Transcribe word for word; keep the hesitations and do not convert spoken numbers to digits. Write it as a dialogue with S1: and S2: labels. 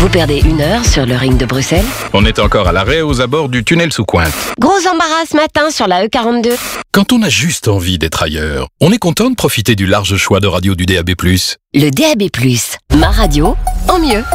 S1: Vous perdez une heure sur le ring de Bruxelles.
S2: On est encore à l'arrêt aux abords du tunnel sous Cointe.
S1: Gros embarras ce matin sur la E quarante-deux.
S2: Quand on a juste envie d'être ailleurs, on est content de profiter du large choix de radio du D A B plus.
S1: Le D A B plus, ma radio en mieux.